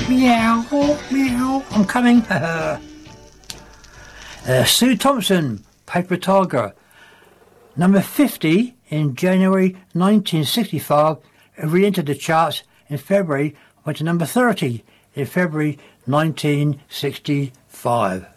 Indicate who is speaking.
Speaker 1: Meow, meow, I'm coming. Sue Thompson, Paper Tiger. Number 50 in January 1965, it re-entered the charts in February, went to number 30 in February 1965.